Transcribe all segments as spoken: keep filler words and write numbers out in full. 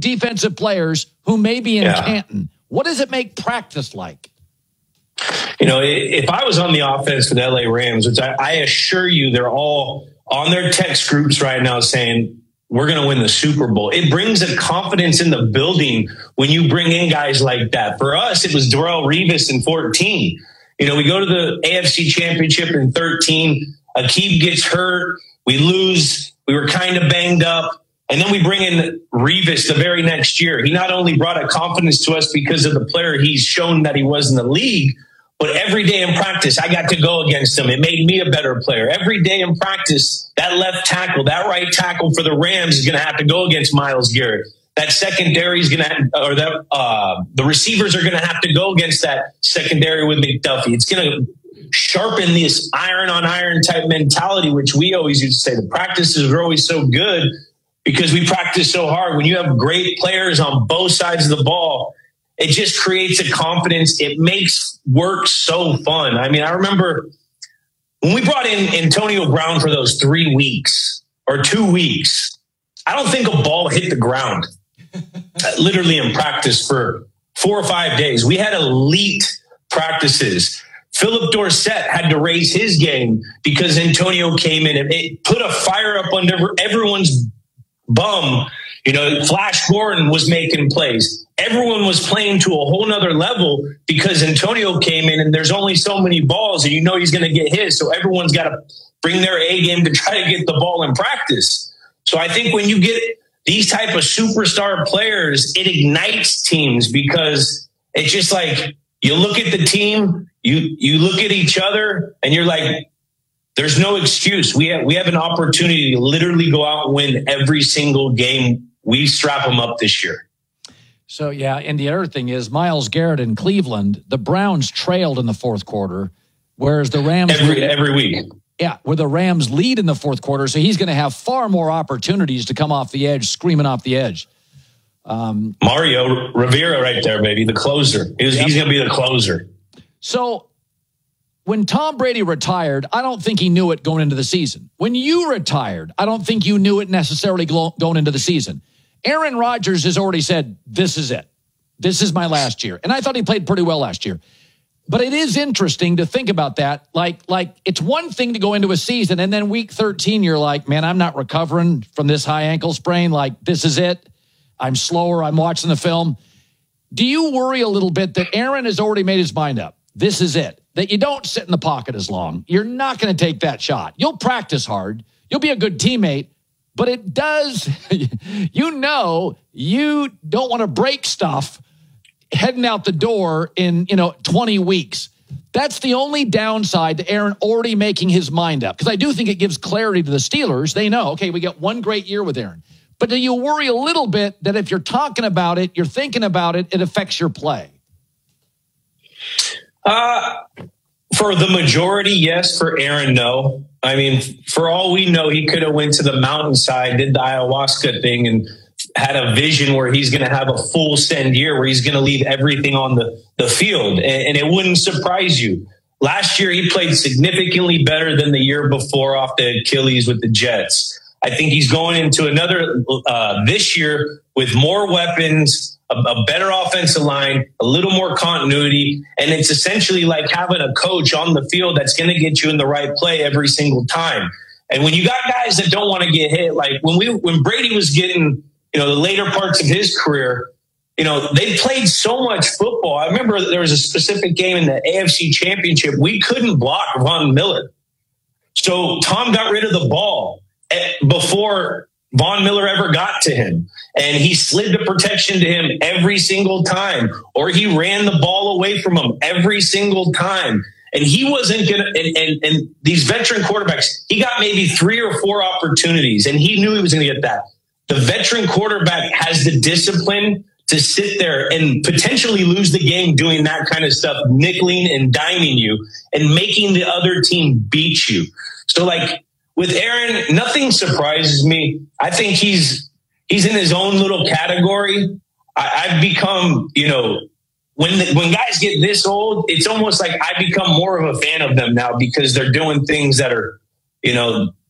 defensive players who may be in yeah. Canton. What does it make practice like? You know, if I was on the offense for the L A Rams, which I, I assure you they're all on their text groups right now saying, we're going to win the Super Bowl. It brings a confidence in the building when you bring in guys like that. For us, it was Darrelle Revis in fourteen. You know, we go to the A F C Championship in thirteen. Aqib gets hurt. We lose. We were kind of banged up. And then we bring in Revis the very next year. He not only brought a confidence to us because of the player he's shown that he was in the league, but every day in practice, I got to go against him. It made me a better player. Every day in practice, that left tackle, that right tackle for the Rams is going to have to go against Myles Garrett. That secondary is going to, or that uh, the receivers are going to have to go against that secondary with McDuffie. It's going to sharpen this iron on iron type mentality, which we always used to say the practices are always so good because we practice so hard. When you have great players on both sides of the ball, it just creates a confidence. It makes work so fun. I mean, I remember when we brought in Antonio Brown for those three weeks or two weeks, I don't think a ball hit the ground literally in practice for four or five days. We had elite practices. Philip Dorsett had to raise his game because Antonio came in and it put a fire up under everyone's bum. You know, Flash Gordon was making plays. Everyone was playing to a whole nother level because Antonio came in and there's only so many balls and you know he's going to get his. So everyone's got to bring their A game to try to get the ball in practice. So I think when you get these type of superstar players, it ignites teams because it's just like you look at the team, you you look at each other and you're like, there's no excuse. We have, we have an opportunity to literally go out and win every single game. We strap them up this year. So, yeah, and the other thing is Myles Garrett in Cleveland, the Browns trailed in the fourth quarter, whereas the Rams... Every, every week. Yeah, where the Rams lead in the fourth quarter, so he's going to have far more opportunities to come off the edge, screaming off the edge. Um, Mario Rivera right there, baby, the closer. He's, yep. he's going to be the closer. So... when Tom Brady retired, I don't think he knew it going into the season. When you retired, I don't think you knew it necessarily going into the season. Aaron Rodgers has already said, this is it. This is my last year. And I thought he played pretty well last year. But it is interesting to think about that. Like, like it's one thing to go into a season, and then week thirteen, you're like, man, I'm not recovering from this high ankle sprain. Like, this is it. I'm slower. I'm watching the film. Do you worry a little bit that Aaron has already made his mind up? This is it. That you don't sit in the pocket as long. You're not going to take that shot. You'll practice hard. You'll be a good teammate. But it does, you know, you don't want to break stuff heading out the door in, you know, twenty weeks. That's the only downside to Aaron already making his mind up. Because I do think it gives clarity to the Steelers. They know, okay, we got one great year with Aaron. But do you worry a little bit that if you're talking about it, you're thinking about it, it affects your play? Uh, for the majority, yes. For Aaron, no. I mean, for all we know, he could have went to the mountainside, did the ayahuasca thing, and had a vision where he's going to have a full send year where he's going to leave everything on the, the field. And, and it wouldn't surprise you. Last year, he played significantly better than the year before off the Achilles with the Jets. I think he's going into another uh, this year with more weapons, A, a better offensive line, a little more continuity. And it's essentially like having a coach on the field that's going to get you in the right play every single time. And when you got guys that don't want to get hit, like when we, when Brady was getting, you know, the later parts of his career, you know, they played so much football. I remember there was a specific game in the A F C Championship. We couldn't block Von Miller. So Tom got rid of the ball before Von Miller ever got to him, and he slid the protection to him every single time, or he ran the ball away from him every single time. And he wasn't going to, and, and, and these veteran quarterbacks, he got maybe three or four opportunities and he knew he was going to get that. The veteran quarterback has the discipline to sit there and potentially lose the game doing that kind of stuff, nickeling and diming you and making the other team beat you. So like, with Aaron, nothing surprises me. I think he's he's in his own little category. I, I've become, you know, when the, when guys get this old, it's almost like I become more of a fan of them now because they're doing things that are, you know,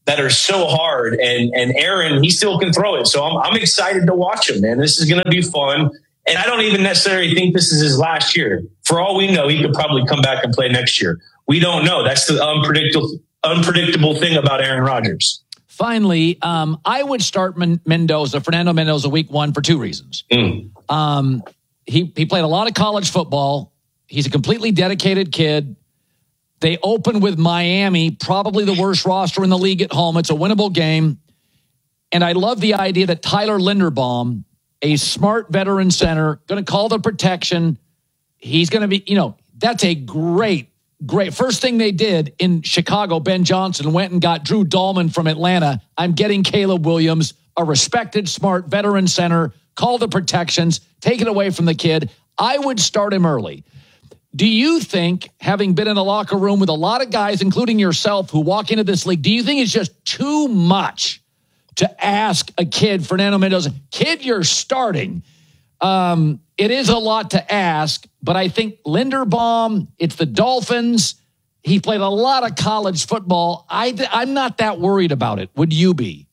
that are so hard. And, and Aaron, he still can throw it. So I'm, I'm excited to watch him, man. This is going to be fun. And I don't even necessarily think this is his last year. For all we know, he could probably come back and play next year. We don't know. That's the unpredictable, unpredictable thing about Aaron Rodgers. Finally, um, I would start Men- Mendoza, Fernando Mendoza, week one for two reasons. Mm. Um, he, he played a lot of college football. He's a completely dedicated kid. They open with Miami, probably the worst roster in the league at home. It's a winnable game. And I love the idea that Tyler Linderbaum, a smart veteran center, going to call the protection. He's going to be, you know, that's a great, great. First thing they did in Chicago, Ben Johnson went and got Drew Dahlman from Atlanta. I'm getting Caleb Williams, a respected, smart veteran center, call the protections, take it away from the kid. I would start him early. Do you think, having been in a locker room with a lot of guys, including yourself, who walk into this league, do you think it's just too much to ask a kid, Fernando Mendoza, kid, you're starting? Um, it is a lot to ask, but I think Linderbaum, it's the Dolphins. He played a lot of college football. I, I'm not that worried about it. Would you be?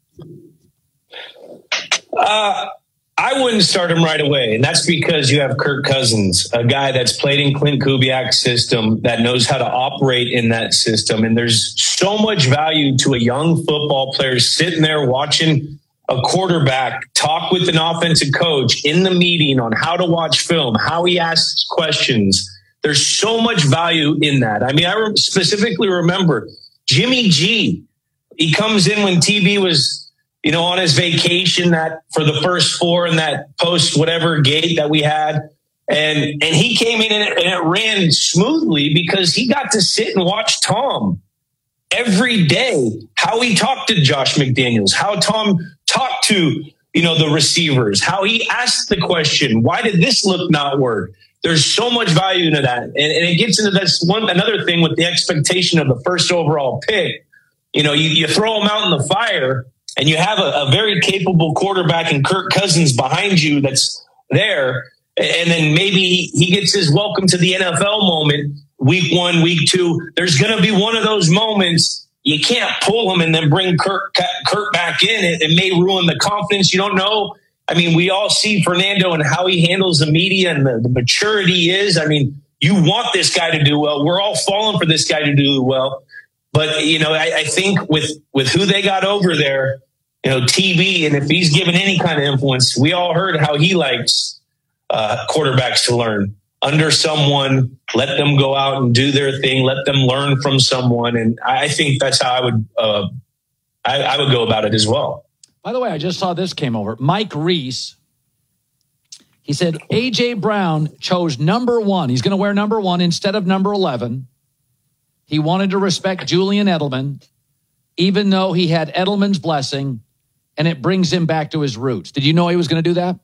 Uh I wouldn't start him right away, and that's because you have Kirk Cousins, a guy that's played in Clint Kubiak's system, that knows how to operate in that system. And there's so much value to a young football player sitting there watching a quarterback talk with an offensive coach in the meeting on how to watch film, how he asks questions. There's so much value in that. I mean, I specifically remember Jimmy G. He comes in when T B was, you know, on his vacation that for the first four in that post whatever gate that we had. And, and he came in and it, and it ran smoothly because he got to sit and watch Tom every day, how he talked to Josh McDaniels, how Tom talked to, you know, the receivers, how he asked the question, why did this look not work? There's so much value into that. And, and it gets into this one, another thing with the expectation of the first overall pick. You know, you, you throw them out in the fire, and you have a, a very capable quarterback in Kirk Cousins behind you that's there. And then maybe he gets his welcome to the N F L moment, week one, week two. There's going to be one of those moments. You can't pull him and then bring Kirk, Kirk back in. It, it may ruin the confidence. You don't know. I mean, we all see Fernando and how he handles the media and the, the maturity he is. I mean, you want this guy to do well. We're all falling for this guy to do well. But, you know, I, I think with, with who they got over there, you know, T V, and if he's given any kind of influence, we all heard how he likes uh, quarterbacks to learn under someone, let them go out and do their thing, let them learn from someone. And I think that's how I would, uh, I, I would go about it as well. By the way, I just saw this came over. Mike Reese, he said, A J Brown chose number one. He's going to wear number one instead of number eleven. He wanted to respect Julian Edelman, even though he had Edelman's blessing, and it brings him back to his roots. Did you know he was going to do that?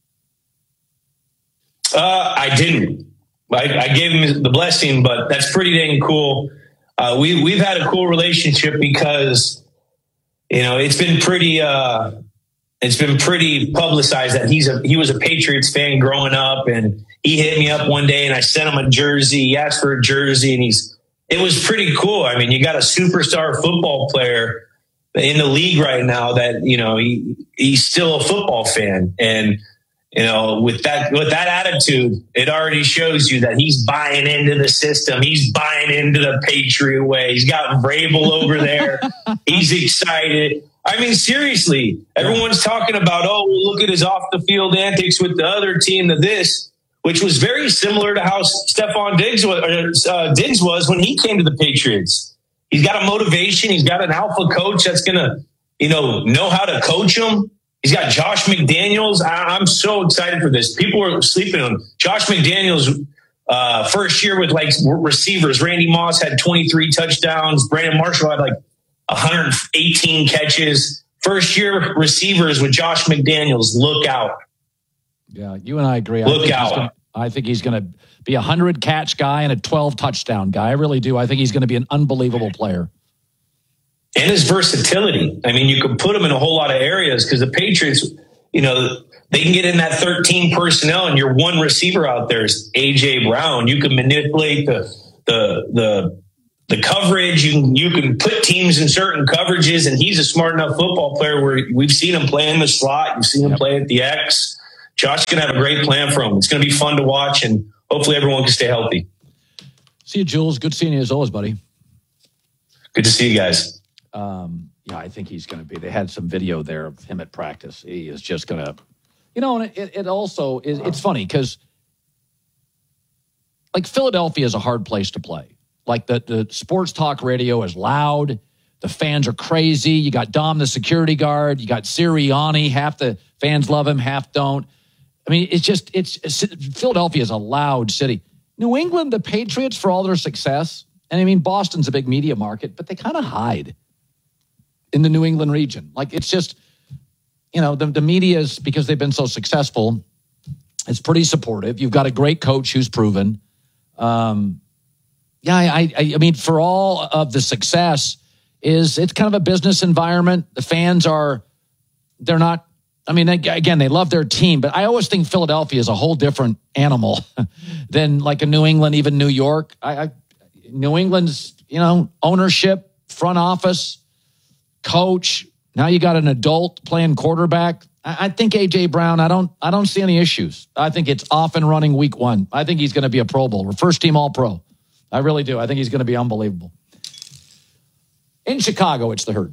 Uh, I didn't. I, I gave him the blessing, but that's pretty dang cool. Uh, we, we've had a cool relationship because, you know, it's been pretty, uh, it's been pretty publicized that he's a, he was a Patriots fan growing up, and he hit me up one day and I sent him a jersey. He asked for a jersey, and he's, it was pretty cool. I mean, you got a superstar football player in the league right now that, you know, he, he's still a football fan. And, you know, with that, with that attitude, it already shows you that he's buying into the system. He's buying into the Patriot way. He's got Vrabel over there. He's excited. I mean, seriously, everyone's talking about, oh, look at his off the field antics with the other team to this, which was very similar to how Stephon Diggs was, uh, Diggs was when he came to the Patriots. He's got a motivation. He's got an alpha coach that's going to, you know, know how to coach him. He's got Josh McDaniels. I, I'm so excited for this. People are sleeping on Josh McDaniels. Uh, first year with like receivers, Randy Moss had twenty-three touchdowns. Brandon Marshall had like one hundred eighteen catches. First year receivers with Josh McDaniels. Look out. Yeah, you and I agree. Look I think out. Gonna, I think he's going to be a hundred catch guy and a twelve touchdown guy. I really do. I think he's going to be an unbelievable player. And his versatility. I mean, you can put him in a whole lot of areas because the Patriots, you know, they can get in that thirteen personnel, and your one receiver out there is A J Brown. You can manipulate the the the the coverage. You can, you can put teams in certain coverages, and he's a smart enough football player where we've seen him play in the slot. You've seen him yep. play at the X. Josh going to have a great plan for him. It's going to be fun to watch, and hopefully everyone can stay healthy. See you, Jules. Good seeing you as always, buddy. Good to see you guys. Um, yeah, I think he's going to be. They had some video there of him at practice. He is just going to, you know, and it, it also is, it's funny because like Philadelphia is a hard place to play. Like the, the sports talk radio is loud. The fans are crazy. You got Dom, the security guard. You got Sirianni. Half the fans love him, half don't. I mean, it's just, it's, it's Philadelphia is a loud city. New England, the Patriots, for all their success, and I mean, Boston's a big media market, but they kind of hide in the New England region. Like, it's just, you know, the, the media is, because they've been so successful, it's pretty supportive. You've got a great coach who's proven. Um, yeah, I, I, I mean, for all of the success, is it's kind of a business environment. The fans are, they're not, I mean, again, they love their team, but I always think Philadelphia is a whole different animal than like a New England, even New York. I, I New England's, you know, ownership, front office, coach. Now you got an adult playing quarterback. I, I think A J Brown, I don't, I don't see any issues. I think it's off and running week one. I think he's going to be a Pro Bowler, first team All Pro. I really do. I think he's going to be unbelievable. In Chicago, it's the Herd.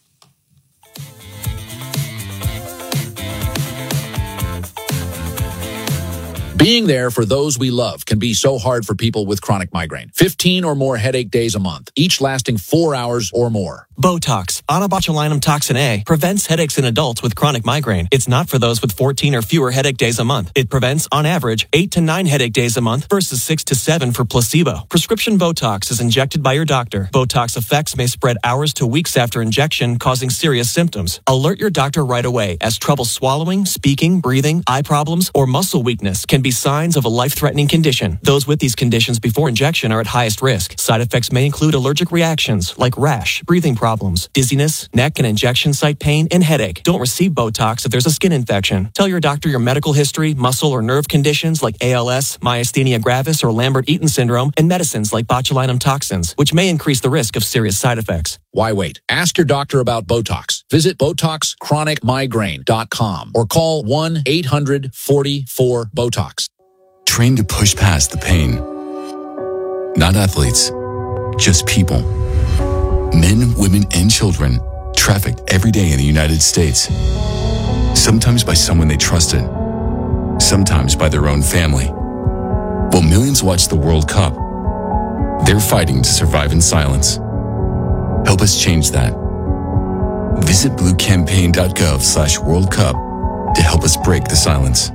Being there for those we love can be so hard for people with chronic migraine. fifteen or more headache days a month, each lasting four hours or more. Botox, onabotulinum toxin A, prevents headaches in adults with chronic migraine. It's not for those with fourteen or fewer headache days a month. It prevents, on average, eight to nine headache days a month versus six to seven for placebo. Prescription Botox is injected by your doctor. Botox effects may spread hours to weeks after injection, causing serious symptoms. Alert your doctor right away, as trouble swallowing, speaking, breathing, eye problems, or muscle weakness can be signs of a life-threatening condition. Those with these conditions before injection are at highest risk. Side effects may include allergic reactions like rash, breathing problems, dizziness, neck and injection site pain, and headache. Don't receive Botox if there's a skin infection. Tell your doctor your medical history, muscle or nerve conditions like A L S, myasthenia gravis, or Lambert-Eaton syndrome, and medicines like botulinum toxins, which may increase the risk of serious side effects. Why wait? Ask your doctor about Botox. Visit Botox Chronic Migraine dot com or call one eight hundred forty-four BOTOX. Train to push past the pain. Not athletes, just people. Men, women, and children trafficked every day in the United States. Sometimes by someone they trusted, sometimes by their own family. While millions watch the World Cup, they're fighting to survive in silence. Help us change that. Visit blue campaign dot gov slash World Cup to help us break the silence.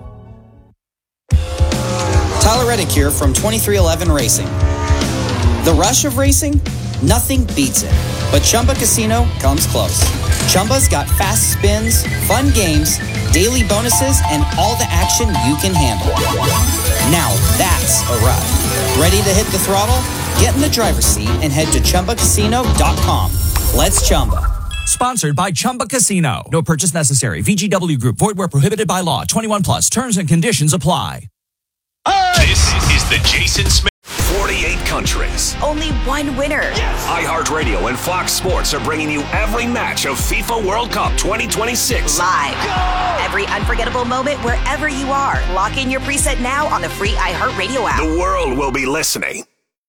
Tyler Reddick here from twenty-three eleven Racing. The rush of racing? Nothing beats it. But Chumba Casino comes close. Chumba's got fast spins, fun games, daily bonuses, and all the action you can handle. Now that's a ride. Ready to hit the throttle? Get in the driver's seat and head to Chumba Casino dot com. Let's Chumba. Sponsored by Chumba Casino. No purchase necessary. V G W Group. Void where prohibited by law. twenty-one plus. Terms and conditions apply. This is the Jason Smith. forty-eight countries. Only one winner. Yes. iHeartRadio and Fox Sports are bringing you every match of FIFA World Cup twenty twenty-six. Live. Go! Every unforgettable moment wherever you are. Lock in your preset now on the free iHeartRadio app. The world will be listening.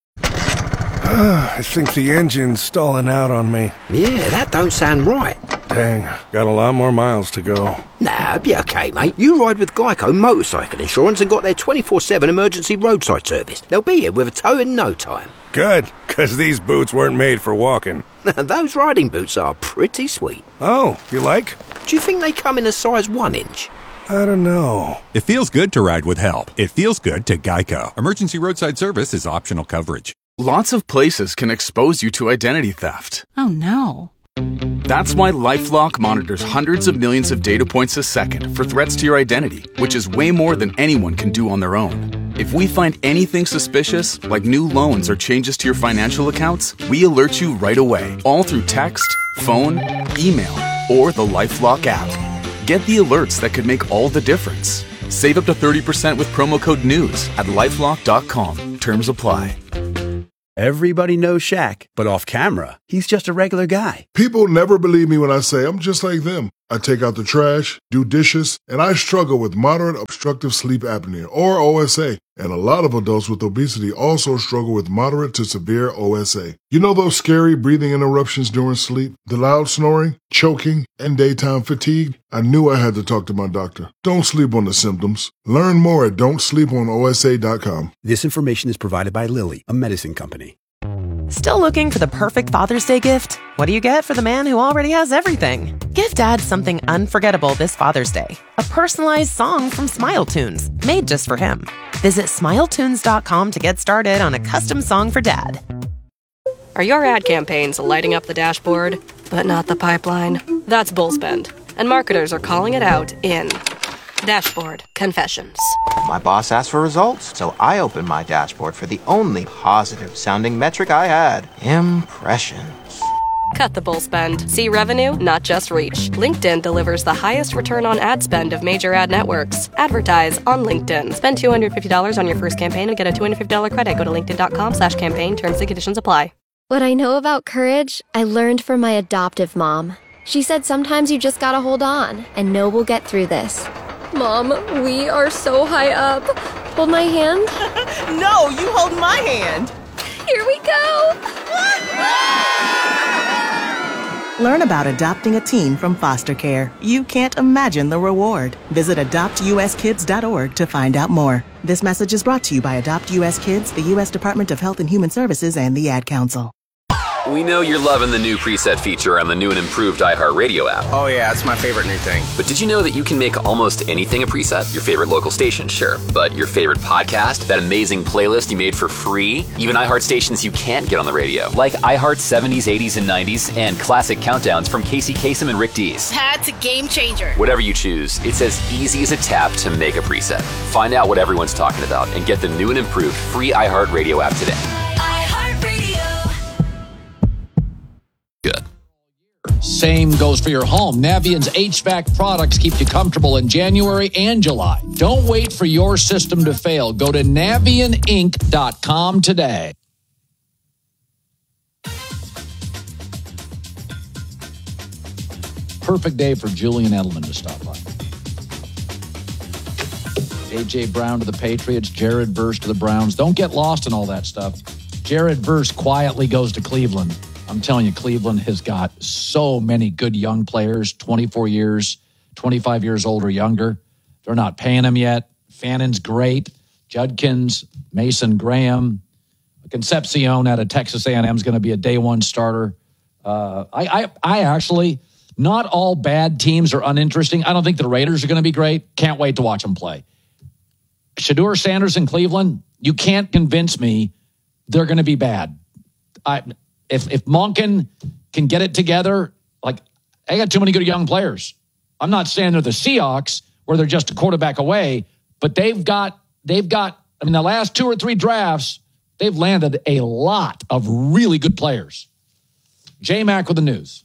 I think the engine's stalling out on me. Yeah, that don't sound right. Dang, got a lot more miles to go. Nah, be okay, mate. You ride with Geico Motorcycle Insurance and got their twenty-four seven emergency roadside service. They'll be here with a tow in no time. Good, because these boots weren't made for walking. Those riding boots are pretty sweet. Oh, you like? Do you think they come in a size one inch? I don't know. It feels good to ride with help. It feels good to Geico. Emergency roadside service is optional coverage. Lots of places can expose you to identity theft. Oh, no. That's why LifeLock monitors hundreds of millions of data points a second for threats to your identity, which is way more than anyone can do on their own. If we find anything suspicious, like new loans or changes to your financial accounts, we alert you right away, all through text, phone, email, or the LifeLock app. Get the alerts that could make all the difference. Save up to thirty percent with promo code NEWS at LifeLock dot com. Terms apply. Everybody knows Shaq, but off camera, he's just a regular guy. People never believe me when I say I'm just like them. I take out the trash, do dishes, and I struggle with moderate obstructive sleep apnea, or O S A. And a lot of adults with obesity also struggle with moderate to severe O S A. You know those scary breathing interruptions during sleep, the loud snoring, choking, and daytime fatigue? I knew I had to talk to my doctor. Don't sleep on the symptoms. Learn more at don't sleep on O S A dot com. This information is provided by Lilly, a medicine company. Still looking for the perfect Father's Day gift? What do you get for the man who already has everything? Give Dad something unforgettable this Father's Day. A personalized song from Smile Tunes, made just for him. Visit smile tunes dot com to get started on a custom song for Dad. Are your ad campaigns lighting up the dashboard, but not the pipeline? That's Bullspend, and marketers are calling it out in Dashboard Confessions. My boss asked for results, so I opened my dashboard for the only positive-sounding metric I had, impressions. Cut the bull spend. See revenue, not just reach. LinkedIn delivers the highest return on ad spend of major ad networks. Advertise on LinkedIn. Spend two hundred fifty dollars on your first campaign and get a two hundred fifty dollars credit. Go to linkedin.com slash campaign. Terms and conditions apply. What I know about courage, I learned from my adoptive mom. She said sometimes you just gotta hold on and know we'll get through this. Mom, we are so high up. Hold my hand. No, you hold my hand. Here we go. Learn about adopting a teen from foster care. You can't imagine the reward. Visit adopt u s kids dot org to find out more. This message is brought to you by Adopt U S Kids, the U S Department of Health and Human Services, and the Ad Council. We know you're loving the new preset feature on the new and improved iHeartRadio app. Oh yeah, it's my favorite new thing. But did you know that you can make almost anything a preset? Your favorite local station, sure. But your favorite podcast? That amazing playlist you made for free? Even iHeart stations you can't get on the radio. Like iHeart seventies, eighties, and nineties, and classic countdowns from Casey Kasem and Rick Dees. That's a game changer. Whatever you choose, it's as easy as a tap to make a preset. Find out what everyone's talking about and get the new and improved free iHeartRadio app today. Good. Same goes for your home. Navient's H V A C products keep you comfortable in January and July. Don't wait for your system to fail. Go to navient inc dot com today. Perfect day for Julian Edelman to stop by. A J. Brown to the Patriots, Jared Verse to the Browns. Don't get lost in all that stuff. Jared Verse quietly goes to Cleveland. I'm telling you, Cleveland has got so many good young players, twenty-four years, twenty-five years old or younger. They're not paying him yet. Fannon's great. Judkins, Mason Graham, Concepcion out of Texas A and M is going to be a day one starter. Uh, I, I, I actually, not all bad teams are uninteresting. I don't think the Raiders are going to be great. Can't wait to watch them play. Shedeur Sanders in Cleveland, you can't convince me they're going to be bad. I... If if Monken can get it together, like, they got too many good young players. I'm not saying they're the Seahawks where they're just a quarterback away, but they've got, they've got, I mean, the last two or three drafts, they've landed a lot of really good players. J-Mac with the news.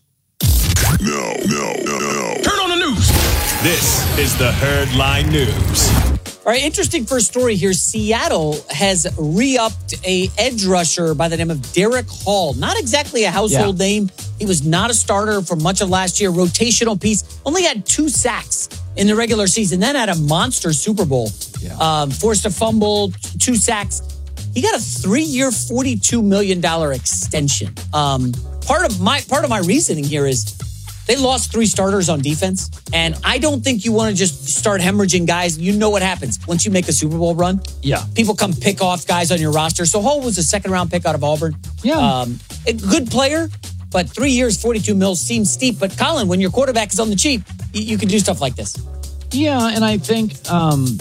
No, no, no, no. Turn on the news. This is the Herdline News. All right, interesting first story here. Seattle has re-upped a edge rusher by the name of Derek Hall. Not exactly a household yeah. name. He was not a starter for much of last year. Rotational piece. Only had two sacks in the regular season. Then had a monster Super Bowl. Yeah. Um, forced a fumble, two sacks. He got a three-year, forty-two million dollars extension. Um, part of my part of my reasoning here is they lost three starters on defense, and I don't think you want to just start hemorrhaging guys. You know what happens once you make a Super Bowl run. Yeah. People come pick off guys on your roster. So Hall was a second-round pick out of Auburn. Yeah. Um, a good player, but three years, forty-two mils seems steep. But, Colin, when your quarterback is on the cheap, you, you can do stuff like this. Yeah, and I think, um,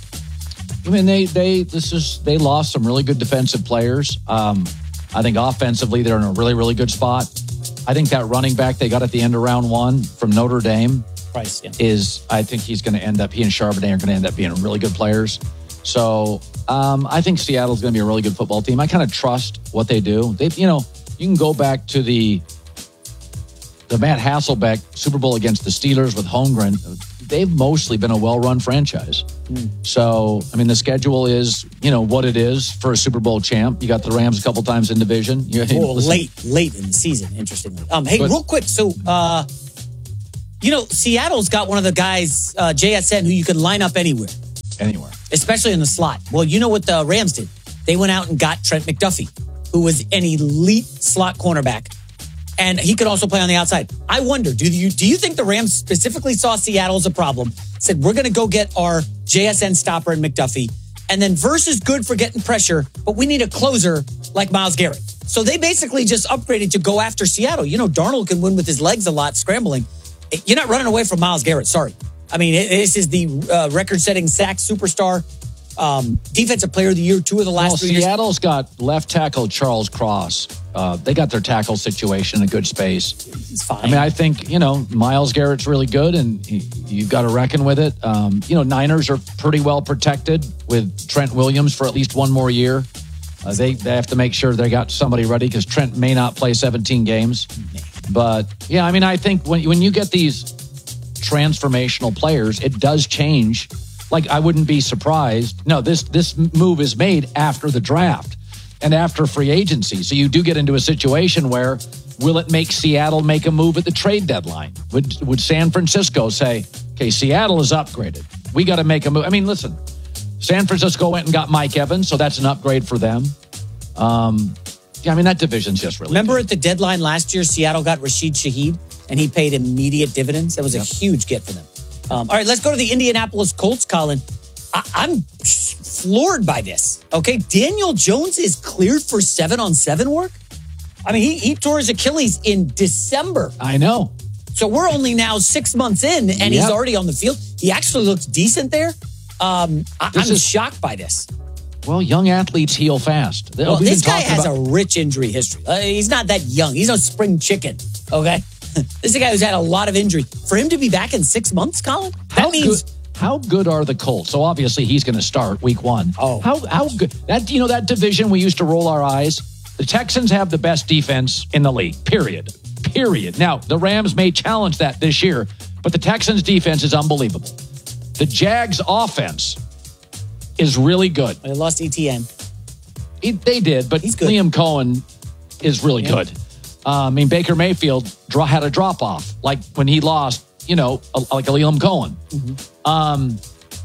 I mean, they they this is they lost some really good defensive players. Um, I think offensively they're in a really, really good spot. I think that running back they got at the end of round one from Notre Dame Price, yeah. is, I think he's going to end up, he and Charbonnet are going to end up being really good players. So um, I think Seattle's going to be a really good football team. I kind of trust what they do. They, you know, you can go back to the the Matt Hasselbeck Super Bowl against the Steelers with Holmgren. they've mostly been a well-run franchise. Mm. So, I mean, the schedule is, you know, what it is for a Super Bowl champ. You got the Rams a couple times in division. You, hey, well, listen. late, late in the season, interestingly. Um, hey, But- real quick. So, uh, you know, Seattle's got one of the guys, uh, J S N, who you can line up anywhere. Anywhere. Especially in the slot. Well, you know what the Rams did? They went out and got Trent McDuffie, who was an elite slot cornerback. And he could also play on the outside. I wonder, do you do you think the Rams specifically saw Seattle as a problem? Said, we're going to go get our J S N stopper and McDuffie. And then Verse is good for getting pressure, but we need a closer like Myles Garrett. So they basically just upgraded to go after Seattle. You know, Darnold can win with his legs a lot, scrambling. You're not running away from Myles Garrett, sorry. I mean, this is the uh, record-setting sack superstar. Um, defensive player of the year, two of the last well, three years. Seattle's got left tackle Charles Cross. Uh, they got their tackle situation in a good space. It's fine. I mean, I think, you know, Myles Garrett's really good, and he, you've got to reckon with it. Um, you know, Niners are pretty well protected with Trent Williams for at least one more year. Uh, they, they have to make sure they got somebody ready because Trent may not play seventeen games. But, yeah, I mean, I think when, when you get these transformational players, it does change. Like, I wouldn't be surprised. No, this this move is made after the draft and after free agency. So you do get into a situation where, will it make Seattle make a move at the trade deadline? Would would San Francisco say, okay, Seattle is upgraded. We got to make a move. I mean, listen, San Francisco went and got Mike Evans, so that's an upgrade for them. Um, yeah, I mean, that division's just really Remember at the deadline last year, Seattle got Rashid Shaheed, and he paid immediate dividends. That was Yep. a huge get for them. Um, all right, let's go to the Indianapolis Colts, Colin. I- I'm floored by this. Okay, Daniel Jones is cleared for seven on seven work. I mean, he, he tore his Achilles in December. I know. So we're only now six months in, and he's Yep. already on the field. He actually looks decent there. Um, I, This I'm is- shocked by this. Well, young athletes heal fast. Well, We've this been guy talking has about- a rich injury history. Uh, he's not that young. He's no spring chicken, okay? This is a guy who's had a lot of injury. For him to be back in six months, Colin, that How means... good, how good are the Colts? So obviously he's going to start week one. Oh, how how good that you know that division we used to roll our eyes. The Texans have the best defense in the league. Period. Period. Now the Rams may challenge that this year, but the Texans' defense is unbelievable. The Jags' offense is really good. They lost E T N. He, they did, but Liam Cohen is really Yeah. good. Uh, I mean, Baker Mayfield draw, had a drop off, like when he lost, you know, a, like a Liam Cohen. Um,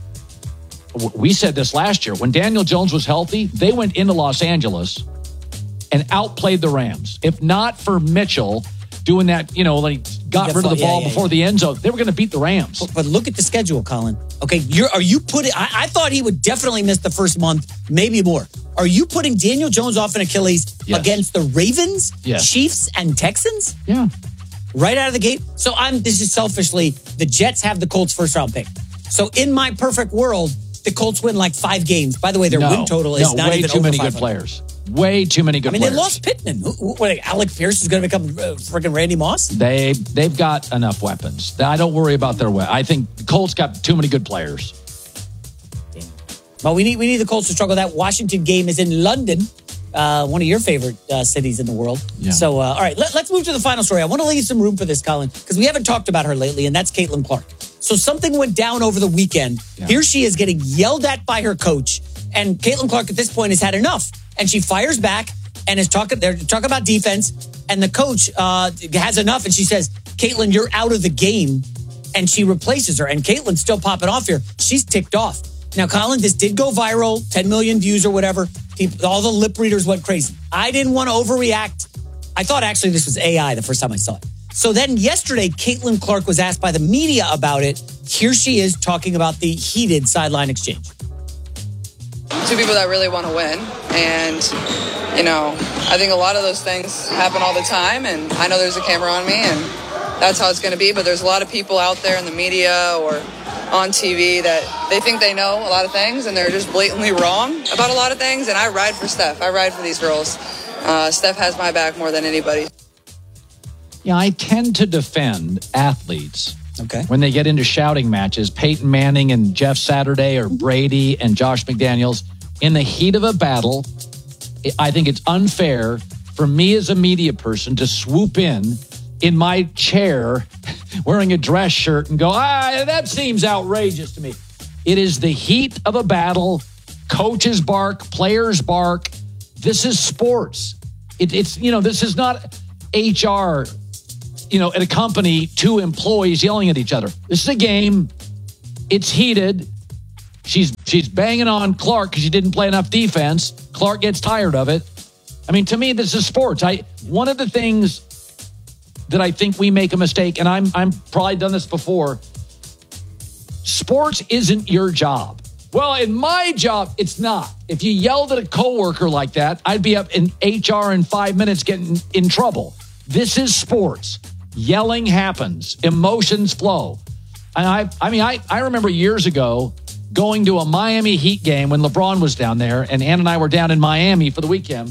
w- we said this last year. When Daniel Jones was healthy, they went into Los Angeles and outplayed the Rams. If not for Mitchell doing that, you know, like got Yeah, rid of the yeah, ball yeah, before yeah. the end zone, they were going to beat the Rams. But, but look at the schedule, Colin. Okay, you're are you putting... I, I thought he would definitely miss the first month, maybe more. Are you putting Daniel Jones off an Achilles Yes. against the Ravens, Yes. Chiefs, and Texans? Yeah. Right out of the gate? So I'm... This is selfishly, the Jets have the Colts first round pick. So in my perfect world, the Colts win like five games. By the way, their no, win total is no, not way even too over many five good hundred. players. Way too many good I mean, players. they lost Pittman. Who, who, what, Alec Pierce is going to become uh, freaking Randy Moss? They they've got enough weapons. I don't worry about their way. I think the Colts got too many good players. Well, we need we need the Colts to struggle. That Washington game is in London, uh, one of your favorite uh, cities in the world. Yeah. So, uh, all right, let, let's move to the final story. I want to leave some room for this, Colin, because we haven't talked about her lately, and that's Caitlin Clark. So something went down over the weekend. Yeah. Here she is getting yelled at by her coach, and Caitlin Clark at this point has had enough, and she fires back and is talking. They're talking about defense, and the coach uh, has enough, and she says, "Caitlin, you're out of the game," and she replaces her. And Caitlin's still popping off here. She's ticked off. Now, Colin, this did go viral, ten million views or whatever. People, all the lip readers went crazy. I didn't want to overreact. I thought actually this was A I the first time I saw it. So then yesterday, Caitlin Clark was asked by the media about it. Here she is talking about the heated sideline exchange. Two people that really want to win. And, you know, I think a lot of those things happen all the time. And I know there's a camera on me, and that's how it's going to be. But there's a lot of people out there in the media or on T V that they think they know a lot of things, and they're just blatantly wrong about a lot of things. And I ride for Steph. I ride for these girls. Uh, Steph has my back more than anybody. Yeah, I tend to defend athletes. Okay. When they get into shouting matches, Peyton Manning and Jeff Saturday or Brady and Josh McDaniels, in the heat of a battle, I think it's unfair for me as a media person to swoop in in my chair wearing a dress shirt and go, ah, that seems outrageous to me. It is the heat of a battle. Coaches bark, players bark. This is sports. It, it's, you know, this is not H R, you know, at a company, two employees yelling at each other. This is a game. It's heated. She's she's banging on Clark because she didn't play enough defense. Clark gets tired of it. I mean, to me, this is sports. I one of the things that I think we make a mistake, and I'm I'm probably done this before. Sports isn't your job. Well, in my job, it's not. If you yelled at a coworker like that, I'd be up in H R in five minutes getting in trouble. This is sports. Yelling happens. Emotions flow. And I I mean, I, I remember years ago going to a Miami Heat game when LeBron was down there, and Ann and I were down in Miami for the weekend.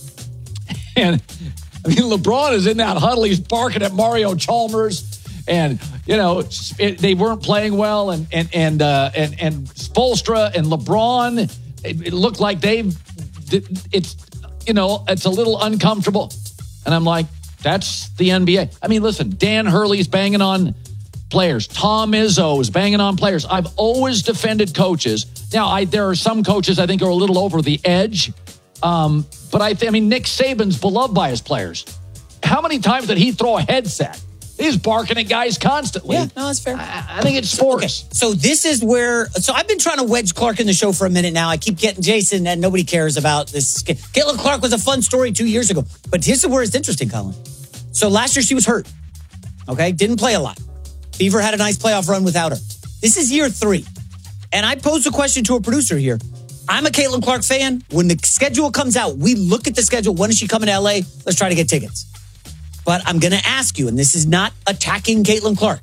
And I mean, LeBron is in that huddle. He's barking at Mario Chalmers. And, you know, it, they weren't playing well. And and and uh, and, and Spoelstra and LeBron, it, it looked like they've, it's, you know, it's a little uncomfortable. And I'm like, that's the N B A. I mean, listen, Dan Hurley's banging on players. Tom Izzo is banging on players. I've always defended coaches. Now, I there are some coaches I think are a little over the edge. Um, but I, th- I mean, Nick Saban's beloved by his players. How many times did he throw a headset? He's barking at guys constantly. Yeah, no, that's fair. I, I think it's sports. Okay, so this is where, so I've been trying to wedge Clark in the show for a minute now. I keep getting Jason and nobody cares about this. Caitlin Clark was a fun story two years ago. But here's where it's interesting, Colin. So last year she was hurt. Okay, didn't play a lot. Beaver had a nice playoff run without her. This is year three. And I posed a question to a producer here. I'm a Caitlin Clark fan. When the schedule comes out, we look at the schedule. When is she coming to L A? Let's try to get tickets. But I'm going to ask you, and this is not attacking Caitlin Clark.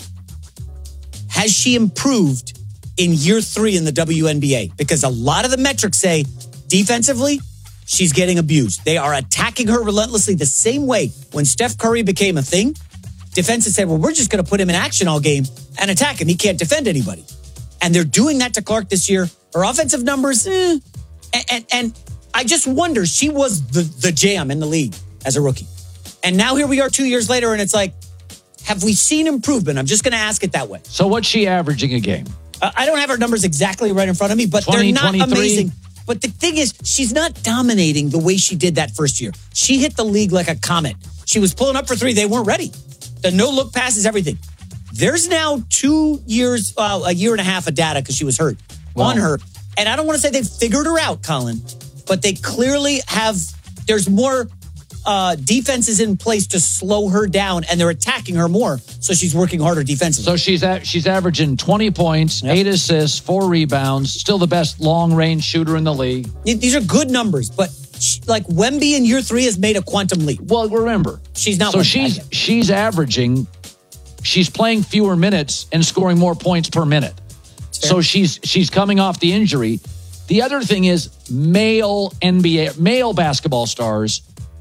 Has she improved in year three in the W N B A? Because a lot of the metrics say defensively, she's getting abused. They are attacking her relentlessly the same way when Steph Curry became a thing. Defense said, well, we're just going to put him in action all game and attack him. He can't defend anybody. And they're doing that to Clark this year. Her offensive numbers, eh. And, and, and I just wonder, she was the, the jam in the league as a rookie. And now here we are two years later, and it's like, have we seen improvement? I'm just going to ask it that way. So what's she averaging a game? Uh, I don't have her numbers exactly right in front of me, but twenty, they're not twenty-three amazing. But the thing is, she's not dominating the way she did that first year. She hit the league like a comet. She was pulling up for three. They weren't ready. The no-look pass is everything. There's now two years, uh, a year and a half of data because she was hurt well, on her. And I don't want to say they've figured her out, Colin, but they clearly have, there's more uh, defenses in place to slow her down, and they're attacking her more, so she's working harder defensively. So she's a, she's averaging twenty points, yep. eight assists, four rebounds, still the best long-range shooter in the league. These are good numbers, but she, like Wemby in year three has made a quantum leap. Well, remember, she's not. So she's she's averaging, she's playing fewer minutes and scoring more points per minute. Fair. So she's she's coming off the injury. The other thing is male N B A, male basketball stars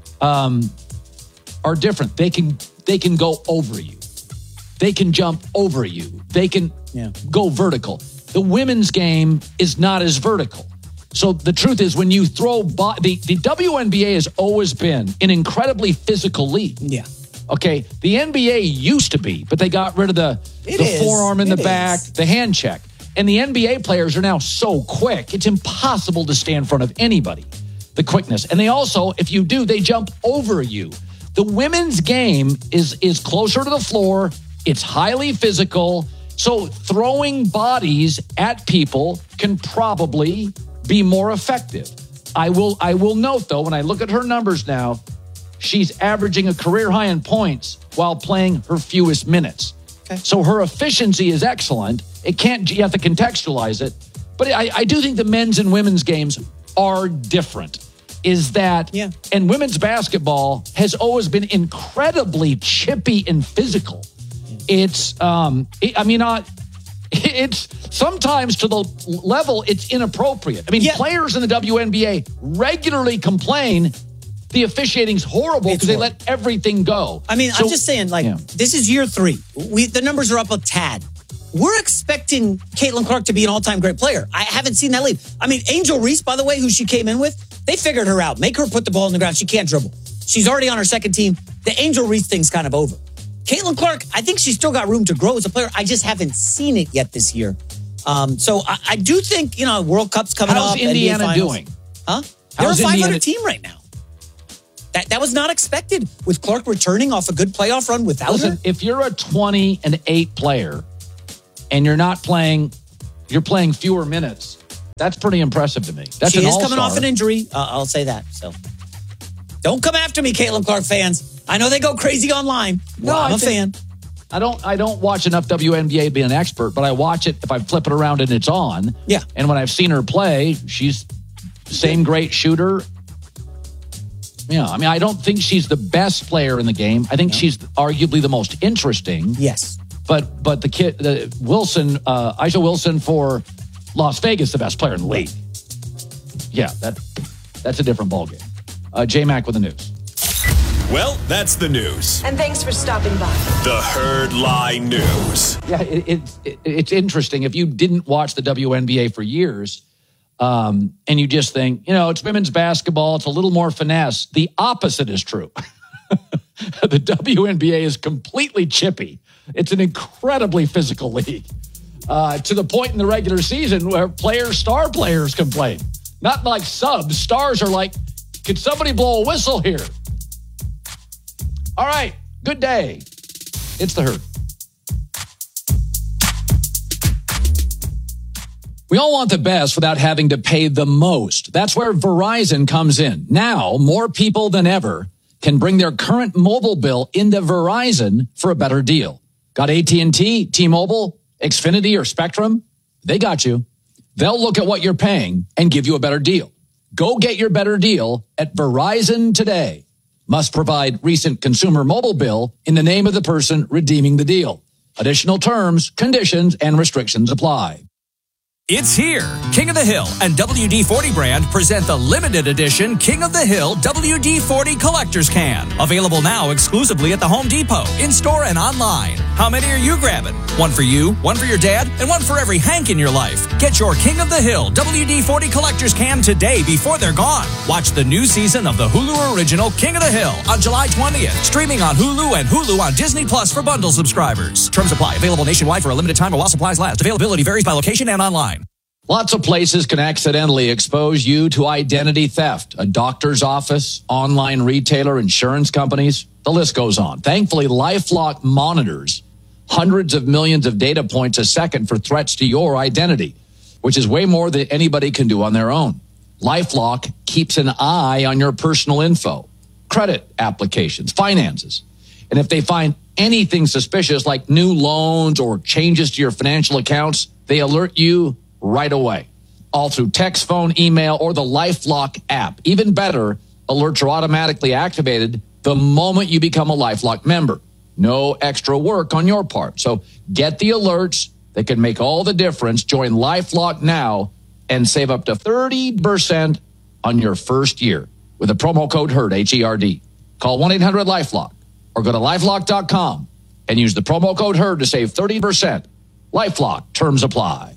um, are different. They can they can go over you. They can jump over you. They can yeah. go vertical. The women's game is not as vertical. So the truth is, when you throw bo- the the W N B A has always been an incredibly physical league. Yeah. Okay. The N B A used to be, but they got rid of the it the is. forearm in it the back, is. the hand check. And the N B A players are now so quick, it's impossible to stay in front of anybody. The quickness. And they also, if you do, they jump over you. The women's game is is closer to the floor. It's highly physical. So throwing bodies at people can probably be more effective. I will I will note, though, when I look at her numbers now, she's averaging a career high in points while playing her fewest minutes. Okay. So her efficiency is excellent. It can't, you have to contextualize it. But I, I do think the men's and women's games are different. Is that, yeah. and women's basketball has always been incredibly chippy and physical. It's, um, it, I mean, uh, it's sometimes to the level it's inappropriate. I mean, yeah. players in the W N B A regularly complain the officiating's horrible because they let everything go. I mean, so, I'm just saying, like, yeah. this is year three. We the numbers are up a tad. We're expecting Caitlin Clark to be an all-time great player. I haven't seen that leap. I mean, Angel Reese, by the way, who she came in with, they figured her out. Make her put the ball in the ground. She can't dribble. She's already on her second team. The Angel Reese thing's kind of over. Caitlin Clark, I think she's still got room to grow as a player. I just haven't seen it yet this year. Um, so I, I do think, you know, World Cup's coming How's up. Indiana doing? Huh? They're How's a five hundred Indiana- team right now. That that was not expected with Clark returning off a good playoff run without Listen, her. if you're a twenty and eight player and you're not playing, you're playing fewer minutes, that's pretty impressive to me. That's she an is all-star. coming off an injury. Uh, I'll say that. So don't come after me, Caitlin Clark fans. I know they go crazy online. No, well, I'm I a think- fan. I don't I don't watch enough W N B A to be an expert, but I watch it if I flip it around and it's on. Yeah. And when I've seen her play, she's the same great shooter. Yeah, I mean, I don't think she's the best player in the game. I think no. she's arguably the most interesting. Yes. But but the kid, the Wilson, uh, Aisha Wilson for Las Vegas, the best player in the league. Yeah, that that's a different ballgame. Uh, J-Mac with the news. Well, that's the news. And thanks for stopping by. The Herd Lie News. Yeah, it, it, it, it's interesting. If you didn't watch the W N B A for years, um, and you just think, you know, it's women's basketball, it's a little more finesse, the opposite is true. The W N B A is completely chippy. It's an incredibly physical league, uh, to the point in the regular season where players, star players complain. Not like subs. Stars are like, could somebody blow a whistle here? All right, good day. It's the Herd. We all want the best without having to pay the most. That's where Verizon comes in. Now, more people than ever can bring their current mobile bill into Verizon for a better deal. Got A T and T, T-Mobile, Xfinity, or Spectrum? They got you. They'll look at what you're paying and give you a better deal. Go get your better deal at Verizon today. Must provide recent consumer mobile bill in the name of the person redeeming the deal. Additional terms, conditions, and restrictions apply. It's here. King of the Hill and W D forty brand present the limited edition King of the Hill W D forty Collector's Can. Available now exclusively at the Home Depot, in-store and online. How many are you grabbing? One for you, one for your dad, and one for every Hank in your life. Get your King of the Hill W D forty Collector's Can today before they're gone. Watch the new season of the Hulu original King of the Hill on July twentieth. Streaming on Hulu and Hulu on Disney Plus for bundle subscribers. Terms apply. Available nationwide for a limited time or while supplies last. Availability varies by location and online. Lots of places can accidentally expose you to identity theft. A doctor's office, online retailer, insurance companies. The list goes on. Thankfully, LifeLock monitors hundreds of millions of data points a second for threats to your identity, which is way more than anybody can do on their own. LifeLock keeps an eye on your personal info, credit applications, finances. And if they find anything suspicious like new loans or changes to your financial accounts, they alert you right away, all through text, phone, email, or the LifeLock app. Even better, alerts are automatically activated the moment you become a LifeLock member. No extra work on your part. So get the alerts that can make all the difference. Join LifeLock now and save up to thirty percent on your first year with the promo code HERD, H E R D. Call one eight hundred LifeLock or go to lifelock dot com and use the promo code HERD to save thirty percent. LifeLock, terms apply.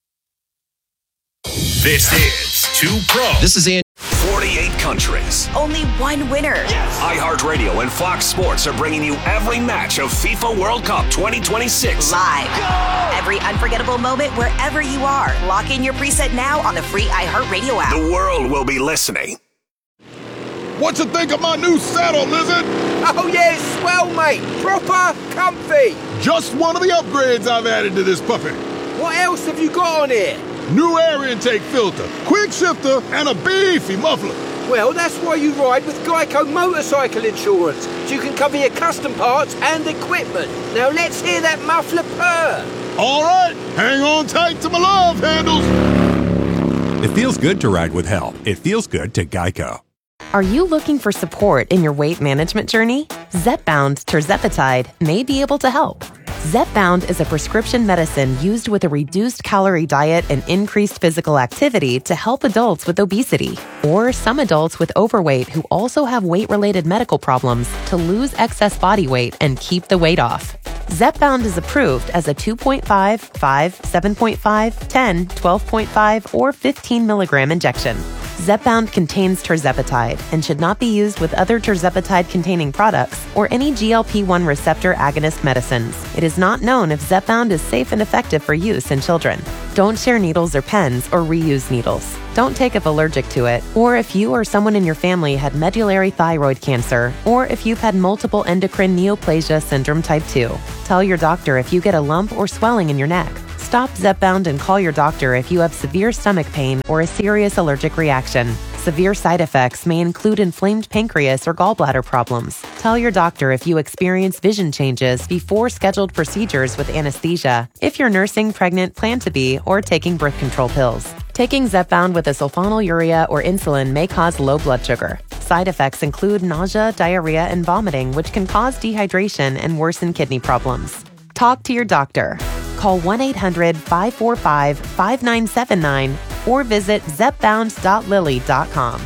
This is Two Pros. This is Andy. forty-eight countries. Only one winner. Yes. iHeartRadio and Fox Sports are bringing you every match of FIFA World Cup twenty twenty-six. Live. Go! Every unforgettable moment wherever you are. Lock in your preset now on the free iHeartRadio app. The world will be listening. What you think of my new saddle, Lizard? Oh, yeah, it's swell, mate. Proper comfy. Just one of the upgrades I've added to this puppy. What else have you got on here? New air intake filter, quick shifter, and a beefy muffler. Well, that's why you ride with Geico Motorcycle Insurance, so you can cover your custom parts and equipment. Now let's hear that muffler purr. All right, hang on tight to my love handles. It feels good to ride with help. It feels good to Geico. Are you looking for support in your weight management journey? Zepbound tirzepatide may be able to help. Zepbound is a prescription medicine used with a reduced calorie diet and increased physical activity to help adults with obesity or some adults with overweight who also have weight-related medical problems to lose excess body weight and keep the weight off. Zepbound is approved as a two point five, five, seven point five, ten, twelve point five, or fifteen milligram injection. Zepbound contains tirzepatide and should not be used with other tirzepatide-containing products or any G L P one receptor agonist medicines. It is not known if Zepbound is safe and effective for use in children. Don't share needles or pens or reuse needles. Don't take if allergic to it, or if you or someone in your family had medullary thyroid cancer, or if you've had multiple endocrine neoplasia syndrome type two. Tell your doctor if you get a lump or swelling in your neck. Stop Zepbound and call your doctor if you have severe stomach pain or a serious allergic reaction. Severe side effects may include inflamed pancreas or gallbladder problems. Tell your doctor if you experience vision changes before scheduled procedures with anesthesia, if you're nursing, pregnant, plan to be, or taking birth control pills. Taking Zepbound with a sulfonylurea or insulin may cause low blood sugar. Side effects include nausea, diarrhea, and vomiting, which can cause dehydration and worsen kidney problems. Talk to your doctor. Call one eight hundred, five four five, five nine seven nine or visit zepbound dot lily dot com.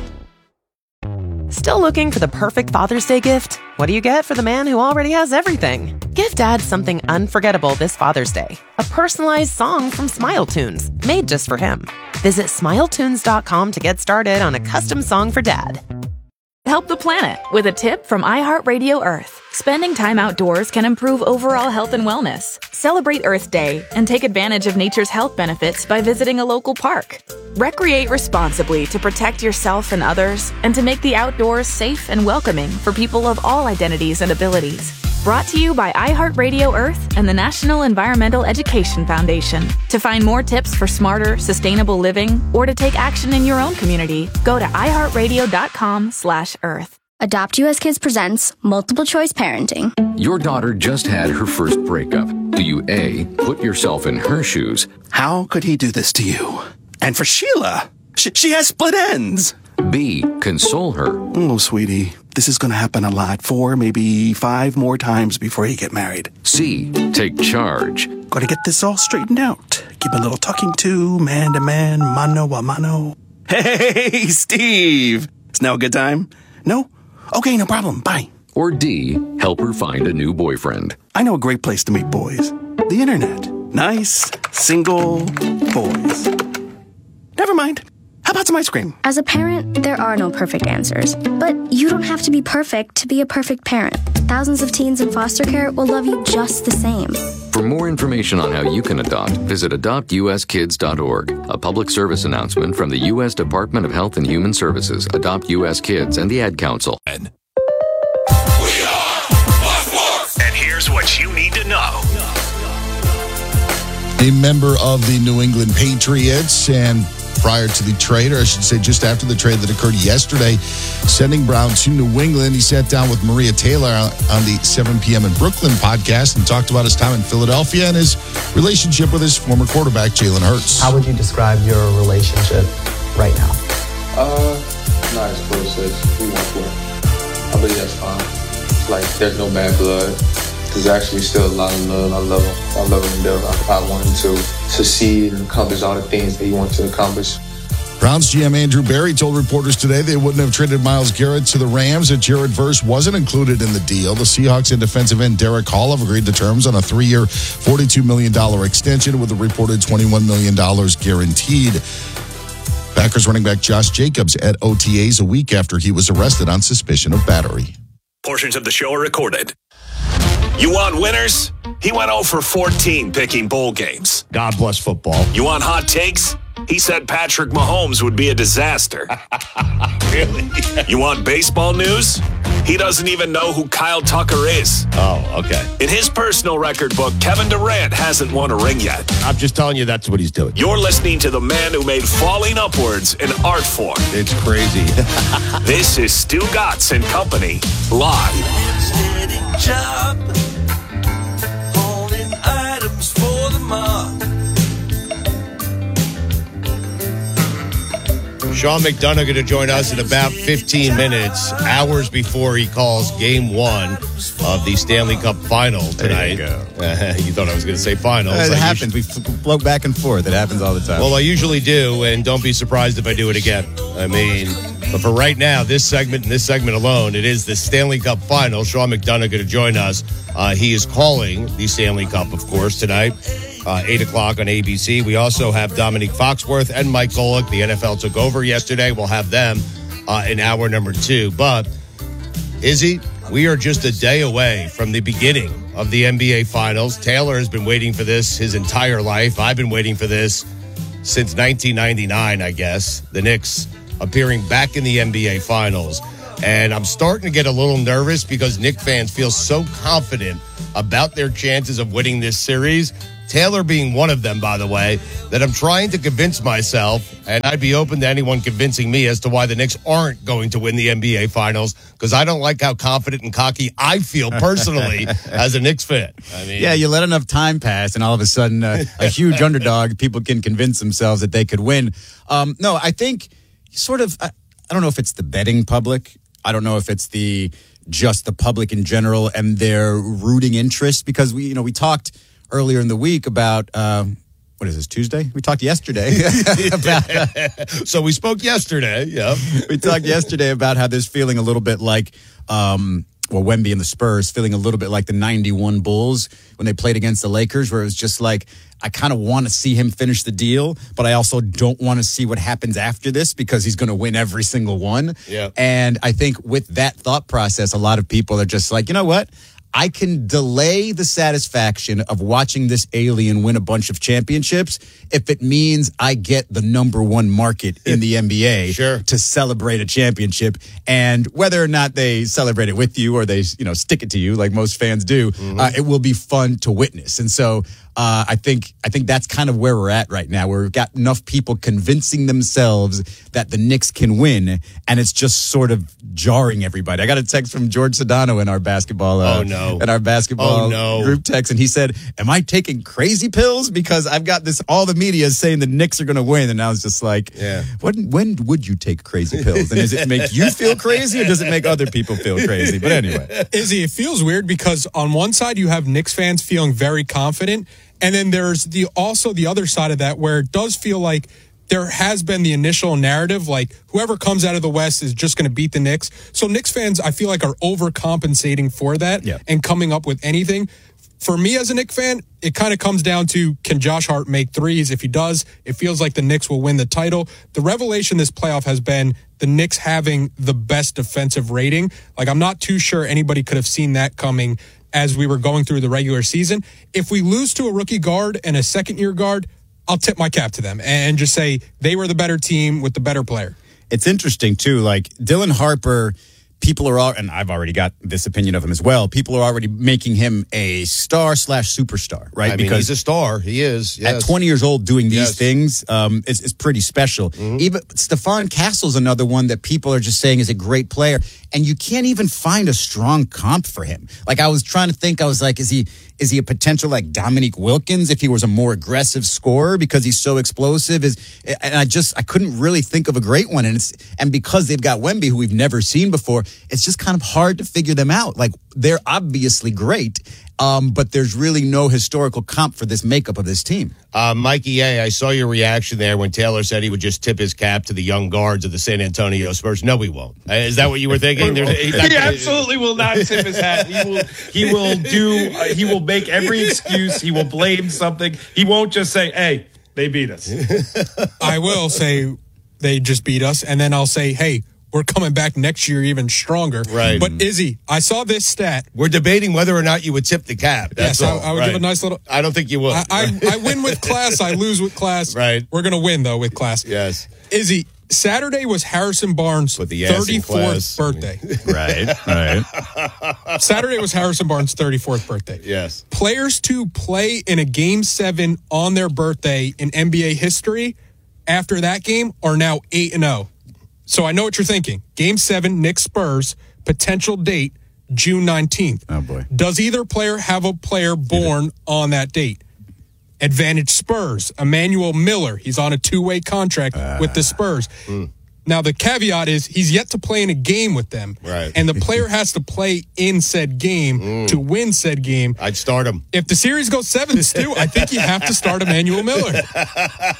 Still looking for the perfect Father's Day gift? What do you get for the man who already has everything? Give Dad something unforgettable this Father's Day. A personalized song from Smile Tunes, made just for him. Visit smile tunes dot com to get started on a custom song for Dad. Help the planet with a tip from iHeartRadio Earth. Spending time outdoors can improve overall health and wellness. Celebrate Earth Day and take advantage of nature's health benefits by visiting a local park. Recreate responsibly to protect yourself and others and to make the outdoors safe and welcoming for people of all identities and abilities. Brought to you by iHeartRadio Earth and the National Environmental Education Foundation. To find more tips for smarter, sustainable living or to take action in your own community, go to iHeartRadio.com slash Earth. Adopt U S Kids presents Multiple Choice Parenting. Your daughter just had her first breakup. Do you A, put yourself in her shoes? How could he do this to you? And for Sheila, she, she has split ends. B, console her. Oh, sweetie, this is going to happen a lot. Four, maybe five more times before you get married. C, take charge. Got to get this all straightened out. Give a little talking to, man to man, mano a mano. Hey, Steve. Is now a good time? No? Okay, no problem. Bye. Or D, help her find a new boyfriend. I know a great place to meet boys. The internet. Nice, single boys. Never mind. How about some ice cream? As a parent, there are no perfect answers. But you don't have to be perfect to be a perfect parent. Thousands of teens in foster care will love you just the same. For more information on how you can adopt, visit adopt u s kids dot org. A public service announcement from the U S Department of Health and Human Services, Adopt U S Kids, and the Ad Council. And here's what you need to know. A member of the New England Patriots, and prior to the trade, or I should say just after the trade that occurred yesterday, sending Brown to New England, he sat down with Maria Taylor on the seven p.m. in Brooklyn podcast and talked about his time in Philadelphia and his relationship with his former quarterback, Jalen Hurts. How would you describe your relationship right now? Uh, not as close as we once were. I believe that's fine. It's like there's no bad blood. There's actually still a lot of love. I love him. I love him to death. I, I want him to succeed and accomplish all the things that he wants to accomplish. Browns G M Andrew Berry told reporters today they wouldn't have traded Myles Garrett to the Rams if Jared Verse wasn't included in the deal. The Seahawks and defensive end Derek Hall have agreed to terms on a three-year, forty-two million dollars extension with a reported twenty-one million dollars guaranteed. Packers running back Josh Jacobs at O T As a week after he was arrested on suspicion of battery. Portions of the show are recorded. You want winners? He went oh for fourteen picking bowl games. God bless football. You want hot takes? He said Patrick Mahomes would be a disaster. Really? You want baseball news? He doesn't even know who Kyle Tucker is. Oh, okay. In his personal record book, Kevin Durant hasn't won a ring yet. I'm just telling you that's what he's doing. You're listening to the man who made falling upwards an art form. It's crazy. This is Stu Gatz and Company, live. Job, holding items for the mob. Sean McDonough going to join us in about fifteen minutes, hours before he calls game one of the Stanley Cup final tonight. There you go. Uh, you thought I was going to say finals. It I happens. Usually... We float back and forth. It happens all the time. Well, I usually do, and don't be surprised if I do it again. I mean, but for right now, this segment and this segment alone, it is the Stanley Cup final. Sean McDonough going to join us. Uh, he is calling the Stanley Cup, of course, tonight. uh, eight o'clock on A B C. We also have Dominique Foxworth and Mike Golick. The N F L took over yesterday. We'll have them uh, in hour number two. But, Izzy, we are just a day away from the beginning of the N B A Finals. Taylor has been waiting for this his entire life. I've been waiting for this since nineteen ninety-nine, I guess. The Knicks appearing back in the N B A Finals. And I'm starting to get a little nervous because Knicks fans feel so confident about their chances of winning this series. Taylor being one of them, by the way, that I'm trying to convince myself, and I'd be open to anyone convincing me as to why the Knicks aren't going to win the N B A Finals, because I don't like how confident and cocky I feel personally as a Knicks fan. I mean, yeah, you let enough time pass, and all of a sudden, uh, a huge underdog, people can convince themselves that they could win. Um, no, I think sort of, I, I don't know if it's the betting public. I don't know if it's the just the public in general and their rooting interest, because we, you know, we talked earlier in the week about uh, what is this, Tuesday? We talked yesterday about. Uh, so we spoke yesterday. Yeah, we talked yesterday about how there's feeling a little bit like. Um, Well, Wemby and the Spurs feeling a little bit like the ninety-one Bulls when they played against the Lakers, where it was just like, I kind of want to see him finish the deal, but I also don't want to see what happens after this because he's going to win every single one. Yeah. And I think with that thought process, a lot of people are just like, you know what? I can delay the satisfaction of watching this alien win a bunch of championships if it means I get the number one market in the N B A sure. to celebrate a championship. And whether or not they celebrate it with you or they, you know, stick it to you like most fans do, mm-hmm. uh, it will be fun to witness. And so uh, I think I think that's kind of where we're at right now. We've got enough people convincing themselves that the Knicks can win, and it's just sort of jarring everybody. I got a text from George Sedano in our basketball. Uh, oh no! In our basketball oh, no. group text, and he said, "Am I taking crazy pills because I've got this? All the media is saying the Knicks are going to win," and I was just like, "Yeah. When when would you take crazy pills? And does it make you feel crazy, or does it make other people feel crazy?" But anyway, Izzy, it feels weird because on one side you have Knicks fans feeling very confident. And then there's the also the other side of that where it does feel like there has been the initial narrative, like whoever comes out of the West is just going to beat the Knicks. So Knicks fans, I feel like, are overcompensating for that yeah. and coming up with anything. For me as a Knicks fan, it kind of comes down to, can Josh Hart make threes? If he does, it feels like the Knicks will win the title. The revelation this playoff has been the Knicks having the best defensive rating. Like, I'm not too sure anybody could have seen that coming as we were going through the regular season. If we lose to a rookie guard and a second-year guard, I'll tip my cap to them and just say they were the better team with the better player. It's interesting, too. Like, Dylan Harper, people are all, and I've already got this opinion of him as well, people are already making him a star slash superstar, right? I because mean, he's a star. He is. Yes. At twenty years old doing these yes. things um, is, is pretty special. Mm-hmm. Even Stephon Castle's another one that people are just saying is a great player. And you can't even find a strong comp for him. Like, I was trying to think, I was like, is he is he a potential like Dominique Wilkins if he was a more aggressive scorer because he's so explosive? Is and I just I couldn't really think of a great one. And it's and because they've got Wemby, who we've never seen before, it's just kind of hard to figure them out. Like, they're obviously great, um, but there's really no historical comp for this makeup of this team. Uh, Mikey A., I saw your reaction there when Taylor said he would just tip his cap to the young guards of the San Antonio Spurs. No, he won't. Uh, is that what you were thinking? There's, he gonna, absolutely will not tip his hat. He will. He will do. Uh, he will make every excuse. He will blame something. He won't just say, "Hey, they beat us." I will say they just beat us, and then I'll say, "Hey, we're coming back next year even stronger." Right. But Izzy, I saw this stat. We're debating whether or not you would tip the cap. That's yes, all. I, I would right. give a nice little. I don't think you would. I, I, I win with class. I lose with class. Right. We're gonna win though with class. Yes. Izzy, Saturday was Harrison Barnes' thirty-fourth birthday. Right. Right. Saturday was Harrison Barnes' thirty-fourth birthday. Yes. Players to play in a game seven on their birthday in N B A history after that game are now eight and zero. So I know what you're thinking. Game seven, Knicks Spurs, potential date, June nineteenth. Oh, boy. Does either player have a player born on that date? Advantage Spurs, Emmanuel Miller. He's on a two-way contract uh, with the Spurs. Mm. Now, the caveat is he's yet to play in a game with them. Right. And the player has to play in said game mm. to win said game. I'd start him. If the series goes seven to two, I think you have to start Emmanuel Miller.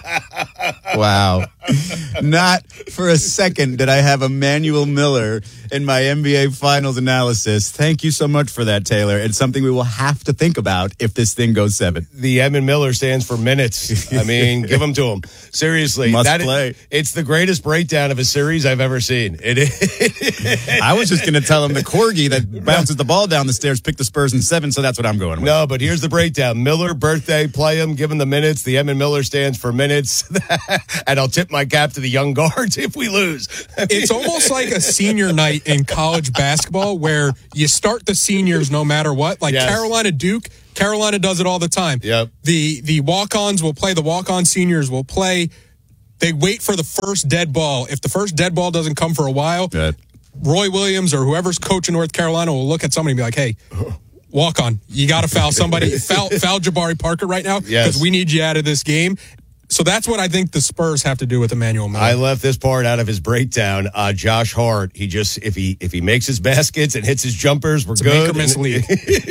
Wow. Not for a second did I have Emmanuel Miller in my N B A Finals analysis. Thank you so much for that, Taylor. It's something we will have to think about if this thing goes seven. The Edmund Miller stands for minutes. I mean, give them to him. Seriously. Must that play. Is, it's the greatest breakdown of a series I've ever seen. It is. I was just going to tell him the corgi that bounces the ball down the stairs picked the Spurs in seven, so that's what I'm going with. No, but here's the breakdown. Miller, birthday, play him, give him the minutes. The Edmund Miller stands for minutes. And I'll tip my cap to the young guards if we lose. I mean, it's almost like a senior night in college basketball where you start the seniors no matter what. Like yes. Carolina Duke, Carolina does it all the time. Yep. The the walk-ons will play, the walk-on seniors will play. They wait for the first dead ball. If the first dead ball doesn't come for a while, Good. Roy Williams or whoever's coaching North Carolina will look at somebody and be like, hey, walk on. You got to foul somebody. foul, foul Jabari Parker right now because yes. we need you out of this game. So that's what I think the Spurs have to do with Emmanuel Miller. I left this part out of his breakdown. Uh, Josh Hart, he just if he if he makes his baskets and hits his jumpers, we're it's good. Make or miss league.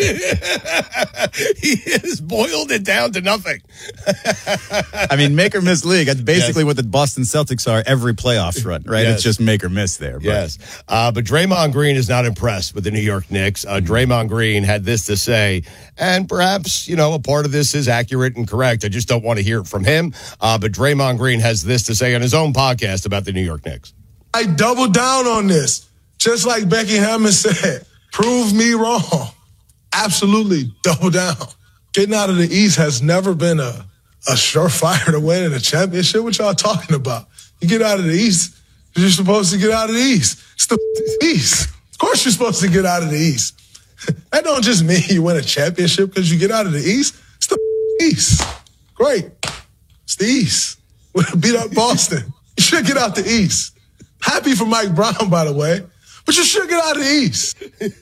He has boiled it down to nothing. I mean, make or miss league. That's basically yes. what the Boston Celtics are every playoffs run, right? Yes. It's just make or miss there. But. Yes. Uh, but Draymond Green is not impressed with the New York Knicks. Uh, Draymond Green had this to say, and perhaps, you know, a part of this is accurate and correct. I just don't want to hear it from him. Uh, but Draymond Green has this to say on his own podcast about the New York Knicks. I double down on this. Just like Becky Hammond said, prove me wrong. Absolutely double down. Getting out of the East has never been a, a surefire to winning a championship. What y'all talking about? You get out of the East, you're supposed to get out of the East. It's the East. Of course you're supposed to get out of the East. That don't just mean you win a championship because you get out of the East. It's the East. Great. It's the East. We beat up Boston. You should get out the East. Happy for Mike Brown, by the way. But you should get out of the East.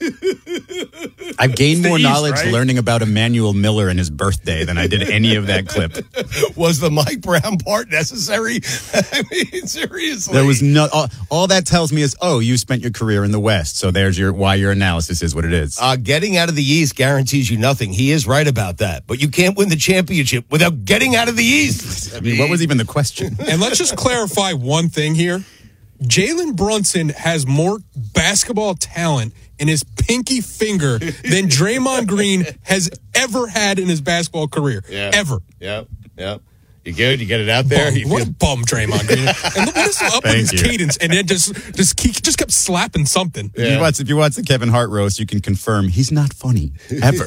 I've gained more East, knowledge right? learning about Emmanuel Miller and his birthday than I did any of that clip. Was the Mike Brown part necessary? I mean, seriously. There was no. All, all that tells me is, oh, you spent your career in the West, so there's your why your analysis is what it is. Uh, getting out of the East guarantees you nothing. He is right about that. But you can't win the championship without getting out of the East. I mean, what was even the question? And let's just clarify one thing here. Jalen Brunson has more basketball talent in his pinky finger than Draymond Green has ever had in his basketball career. Yeah. Ever. Yep, yep. You good? You get it out there? Bum. You What feel- a bum, Draymond Green. And look, listen up with Thank his you. cadence, and then just just he just kept slapping something. If, you watch, if you watch the Kevin Hart roast, you can confirm he's not funny, ever.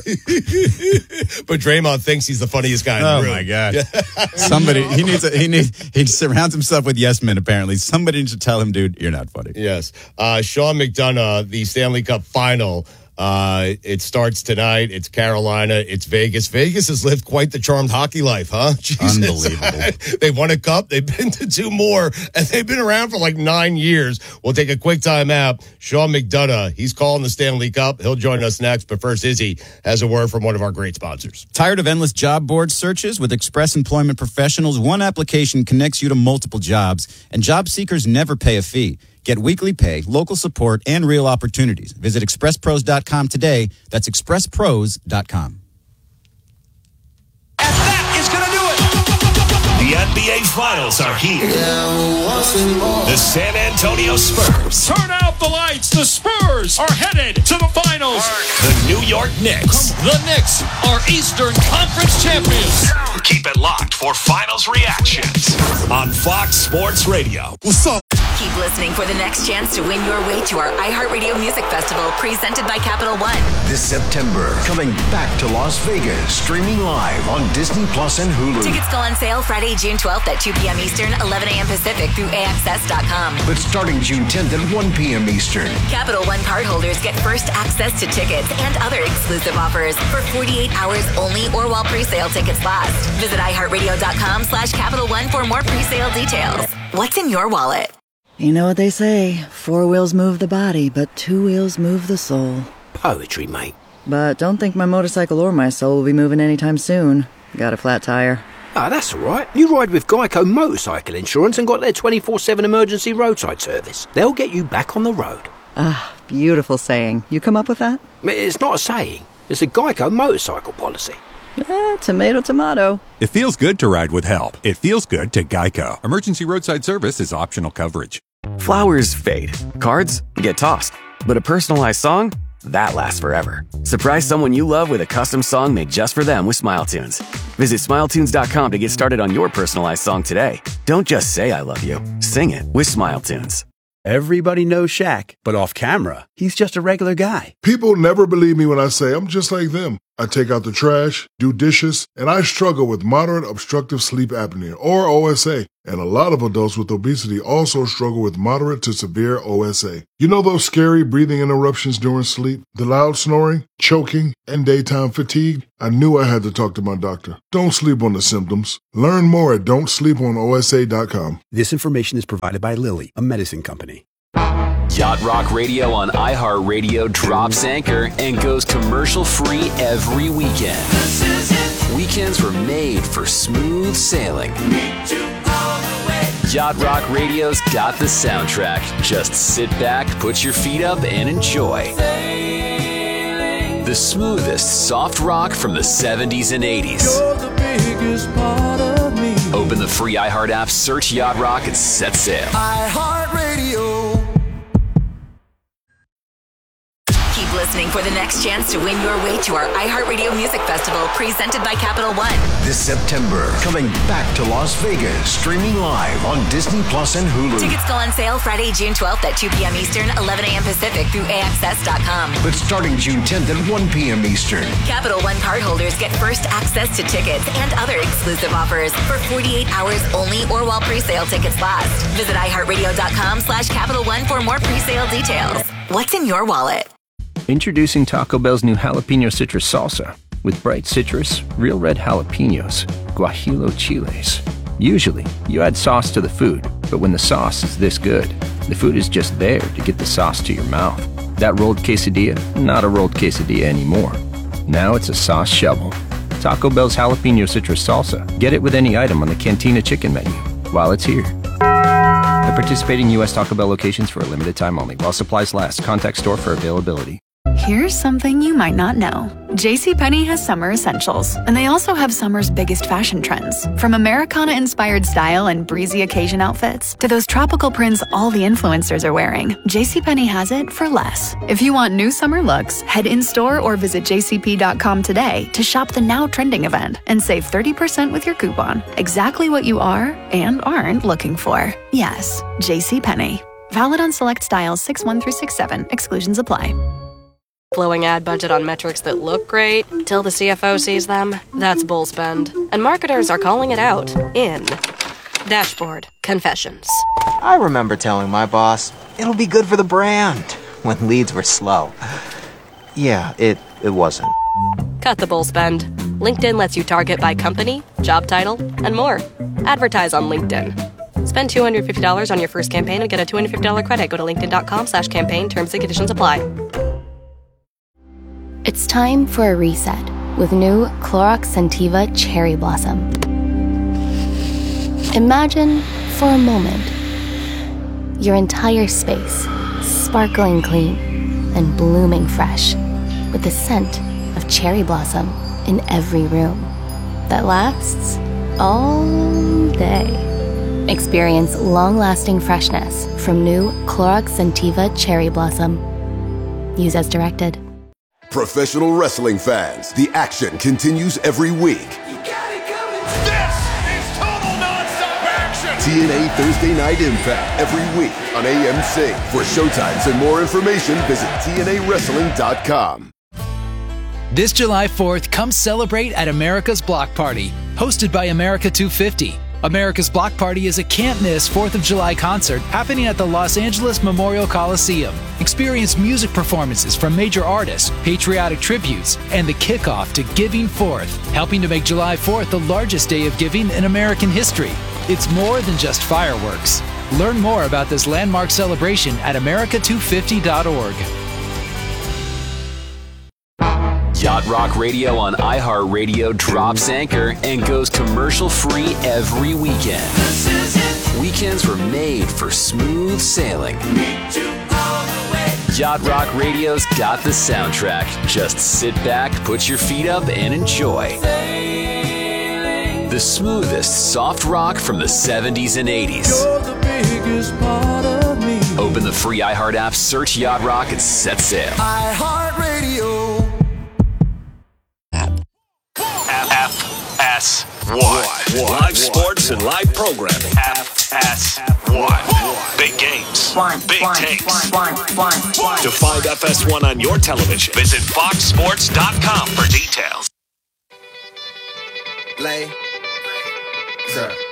But Draymond thinks he's the funniest guy in Oh the room. my God! Somebody he needs a, he needs he surrounds himself with yes men. Apparently, somebody needs to tell him, dude, you're not funny. Yes. Uh, Sean McDonough, the Stanley Cup final. Uh, it starts tonight. It's Carolina. It's Vegas. Vegas has lived quite the charmed hockey life, huh? Jesus. Unbelievable. They won a cup. They've been to two more, and they've been around for like nine years. We'll take a quick time out. Sean McDonough, he's calling the Stanley Cup. He'll join us next. But first, Izzy has a word from one of our great sponsors. Tired of endless job board searches? With Express Employment Professionals, one application connects you to multiple jobs, and job seekers never pay a fee. Get weekly pay, local support, and real opportunities. Visit express pros dot com today. That's express pros dot com. The N B A Finals are here. The San Antonio Spurs. Turn out the lights. The Spurs are headed to the finals. The New York Knicks. The Knicks are Eastern Conference champions. Keep it locked for finals reactions on Fox Sports Radio. What's up? Keep listening for the next chance to win your way to our iHeartRadio Music Festival presented by Capital One. This September, coming back to Las Vegas, streaming live on Disney Plus and Hulu. Tickets go on sale Friday, June twelfth at two p.m. Eastern, eleven a.m. Pacific through A X S dot com. But starting June tenth at one p.m. Eastern. Capital One cardholders get first access to tickets and other exclusive offers for forty-eight hours only or while pre-sale tickets last. Visit iHeartRadio.com slash Capital One for more pre-sale details. What's in your wallet? You know what they say, four wheels move the body, but two wheels move the soul. Poetry, mate. But don't think my motorcycle or my soul will be moving anytime soon. Got a flat tire. Ah, that's all right. You ride with Geico Motorcycle Insurance and got their twenty-four seven emergency roadside service. They'll get you back on the road. Ah, beautiful saying. You come up with that? It's not a saying. It's a Geico motorcycle policy. Eh, tomato, tomato. It feels good to ride with help. It feels good to Geico. Emergency roadside service is optional coverage. Flowers fade. Cards get tossed. But a personalized song? That lasts forever. Surprise someone you love with a custom song made just for them with SmileTunes. Visit smile tunes dot com to get started on your personalized song today. Don't just say I love you. Sing it with SmileTunes. Everybody knows Shaq, but off camera, he's just a regular guy. People never believe me when I say I'm just like them. I take out the trash, do dishes, and I struggle with moderate obstructive sleep apnea, or O S A. And a lot of adults with obesity also struggle with moderate to severe O S A. You know those scary breathing interruptions during sleep, the loud snoring, choking, and daytime fatigue? I knew I had to talk to my doctor. Don't sleep on the symptoms. Learn more at don't sleep on O S A dot com. This information is provided by Lilly, a medicine company. Yacht Rock Radio on iHeartRadio drops anchor and goes commercial-free every weekend. Weekends were made for smooth sailing. Yacht Rock Radio's got the soundtrack. Just sit back, put your feet up, and enjoy. The smoothest soft rock from the seventies and eighties. Open the free iHeart app, search Yacht Rock, and set sail. iHeartRadio. Keep listening for the next chance to win your way to our iHeartRadio Music Festival presented by Capital One. This September, coming back to Las Vegas, streaming live on Disney Plus and Hulu. Tickets go on sale Friday, June twelfth at two p.m. Eastern, eleven a.m. Pacific through A X S dot com. But starting June tenth at one p.m. Eastern. Capital One cardholders get first access to tickets and other exclusive offers for forty-eight hours only or while pre-sale tickets last. Visit iHeartRadio dot com slash Capital One for more pre-sale details. What's in your wallet? Introducing Taco Bell's new jalapeno citrus salsa. With bright citrus, real red jalapenos, guajillo chiles. Usually, you add sauce to the food, but when the sauce is this good, the food is just there to get the sauce to your mouth. That rolled quesadilla, not a rolled quesadilla anymore. Now it's a sauce shovel. Taco Bell's jalapeno citrus salsa. Get it with any item on the Cantina chicken menu while it's here. At participating U S Taco Bell locations for a limited time only. While supplies last, contact store for availability. Here's something you might not know. JCPenney has summer essentials, and they also have summer's biggest fashion trends. From Americana-inspired style and breezy occasion outfits to those tropical prints all the influencers are wearing, JCPenney has it for less. If you want new summer looks, head in-store or visit j c p dot com today to shop the now trending event and save thirty percent with your coupon. Exactly what you are and aren't looking for. Yes, JCPenney. Valid on select styles six one through six seven. Exclusions apply. Blowing ad budget on metrics that look great till the C F O sees them, that's bull spend. And marketers are calling it out in Dashboard Confessions. I remember telling my boss, it'll be good for the brand, when leads were slow. Yeah, it, it wasn't. Cut the bull spend. LinkedIn lets you target by company, job title, and more. Advertise on LinkedIn. Spend two hundred fifty dollars on your first campaign and get a two hundred fifty dollars credit. Go to linkedin.com slash campaign. Terms and conditions apply. It's time for a reset with new Clorox Scentiva Cherry Blossom. Imagine, for a moment, your entire space sparkling clean and blooming fresh with the scent of cherry blossom in every room that lasts all day. Experience long-lasting freshness from new Clorox Scentiva Cherry Blossom. Use as directed. Professional wrestling fans, the action continues every week. You got it coming. This is total nonstop action. T N A Thursday Night Impact every week on A M C. For showtimes and more information, visit T N A wrestling dot com. This July fourth, come celebrate at America's Block Party, hosted by America two fifty. America's Block Party is a can't-miss fourth of July concert happening at the Los Angeles Memorial Coliseum. Experience music performances from major artists, patriotic tributes, and the kickoff to Giving Fourth, helping to make July fourth the largest day of giving in American history. It's more than just fireworks. Learn more about this landmark celebration at america two fifty dot org. Yacht Rock Radio on iHeartRadio drops anchor and goes commercial-free every weekend. Weekends were made for smooth sailing. Yacht Rock Radio's got the soundtrack. Just sit back, put your feet up, and enjoy. The smoothest soft rock from the seventies and eighties. You're the biggest part of me. Open the free iHeart app, search Yacht Rock, and set sail. iHeartRadio. F S one. Live sports and live programming. F S one. Big games. One, Big one, takes. one, one, one, one. To find F S one on your television, visit fox sports dot com for details. Lay. Sir.